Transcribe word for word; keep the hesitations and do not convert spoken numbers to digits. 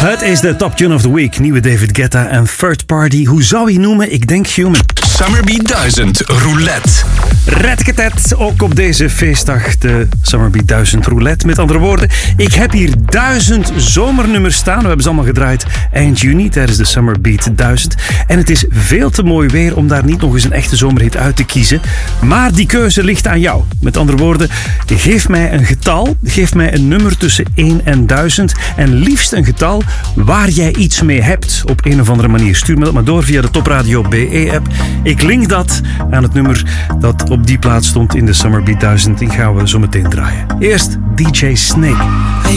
Het is de Top Tune of the Week. Nieuwe David Guetta en Third Party. Hoe zou je noemen? Ik denk Human. Summerbeat duizend Roulette. Redketet, ook op deze feestdag de Summerbeat duizend Roulette. Met andere woorden, ik heb hier duizend zomernummers staan. We hebben ze allemaal gedraaid eind juni tijdens de Summerbeat duizend. En het is veel te mooi weer om daar niet nog eens een echte zomerhit uit te kiezen. Maar die keuze ligt aan jou. Met andere woorden, geef mij een getal. Geef mij een nummer tussen één en duizend. En liefst een getal waar jij iets mee hebt. Op een of andere manier. Stuur me dat maar door via de Top Radio B E-app. Ik link dat aan het nummer dat op die plaats stond in de Summerbeat duizend. Die gaan we zo meteen draaien. Eerst D J Snake.